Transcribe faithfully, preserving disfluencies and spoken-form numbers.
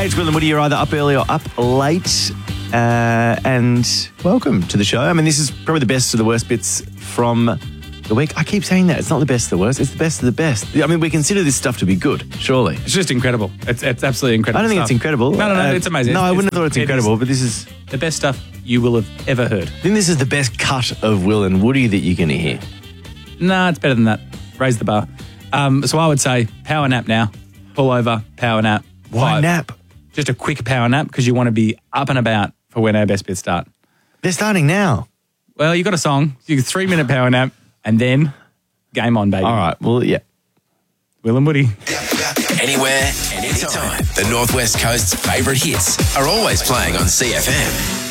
Hey, it's Will and Woody. You're either up early or up late. Uh, and welcome to the show. I mean, this is probably the best of the worst bits from the week. I keep saying that. It's not the best of the worst. It's the best of the best. I mean, we consider this stuff to be good, surely. It's just incredible. It's it's absolutely incredible. I don't think stuff. it's incredible. No, no, no. Uh, it's amazing. No, it's, I wouldn't it's, have thought it's incredible, but this is... the best stuff you will have ever heard. I think this is the best cut of Will and Woody that you're going to hear. Nah, it's better than that. Raise the bar. Um, so I would say power nap now. Pull over, power nap. Why Five. nap? Just a quick power nap because you want to be up and about for when our best bits start. They're starting now. Well, you got a song. You got a three-minute power nap and then game on, baby. All right. Well, yeah. Will and Woody. Anywhere, anytime. The Northwest Coast's favourite hits are always playing on C F M.